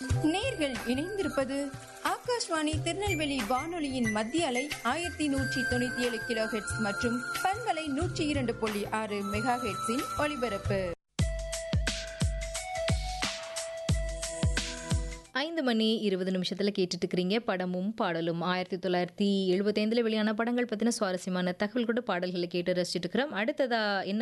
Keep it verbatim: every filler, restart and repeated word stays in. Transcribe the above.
நேர்கள் இணைந்திருப்பது ஆகாஷ்வாணி திருநெல்வேலி வானொலியின் மத்திய அலை ஆயிரத்தி நூற்றி தொண்ணூத்தி ஏழு கிலோ ஹெர்ட்ஸ் மற்றும் பண்பலை நூற்றி இரண்டு புள்ளி ஆறு மெகா ஹெர்ட்ஸின் ஒலிபரப்பு. ஐந்து மணி இருபது நிமிஷத்தில் கேட்டுட்டு இருக்கிறீங்க படமும் பாடலும். ஆயிரத்தி தொள்ளாயிரத்தி எழுபத்தி ஐந்தில் வெளியான படங்கள் பற்றின சுவாரஸ்யமான தகவல் கூட பாடல்களை கேட்டு ரசிச்சுட்டு இருக்கிறோம். அடுத்ததா என்ன